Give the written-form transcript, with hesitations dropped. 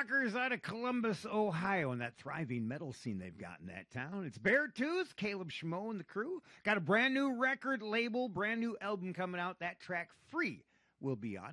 rockers out of Columbus, Ohio, and that thriving metal scene they've got in that town. It's Beartooth, Caleb Schmo and the crew. Got a brand new record label, brand new album coming out. That track, Free, will be on